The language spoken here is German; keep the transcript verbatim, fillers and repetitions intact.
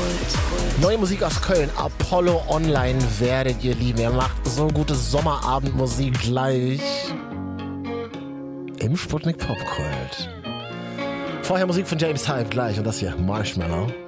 Neue Musik aus Köln, Apollo Online werdet ihr lieben. Er macht so gute Sommerabendmusik gleich im Sputnik Popkult. Vorher Musik von James Hype gleich und das hier Marshmallow.